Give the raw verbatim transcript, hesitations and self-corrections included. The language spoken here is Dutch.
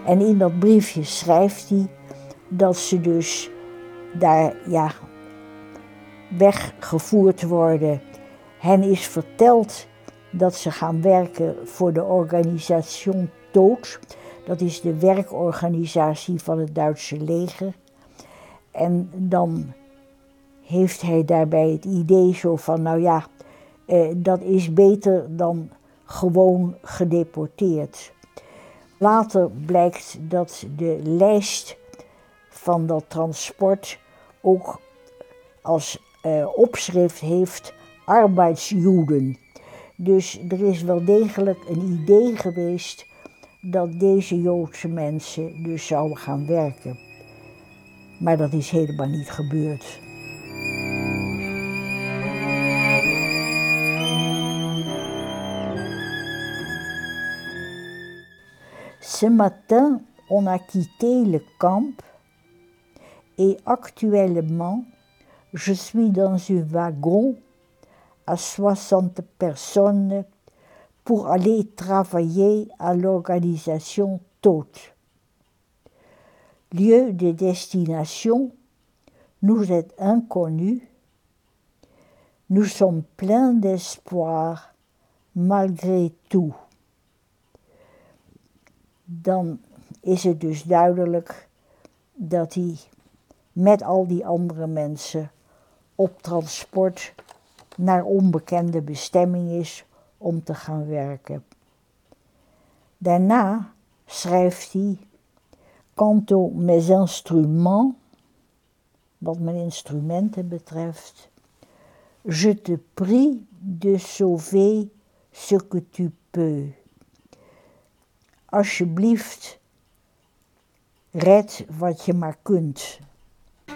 En in dat briefje schrijft hij dat ze dus daar ja, weggevoerd worden. Hen is verteld dat ze gaan werken voor de Organisation Tod. Dat is de werkorganisatie van het Duitse leger. En dan heeft hij daarbij het idee zo van, nou ja, eh, dat is beter dan gewoon gedeporteerd. Later blijkt dat de lijst van dat transport ook als eh, opschrift heeft arbeidsjoden. Dus er is wel degelijk een idee geweest dat deze Joodse mensen dus zouden gaan werken. Maar dat is helemaal niet gebeurd. Ce matin, on a quitté le camp et actuellement, je suis dans un wagon à soixante personnes pour aller travailler à l'organisation Tod. Lieu de destination nous est inconnu. Nous sommes pleins d'espoir malgré tout. Dan is het dus duidelijk dat hij met al die andere mensen op transport naar onbekende bestemming is om te gaan werken. Daarna schrijft hij: Quant aux mes instruments, wat mijn instrumenten betreft, je te prie de sauver ce que tu peux. Alsjeblieft, red wat je maar kunt.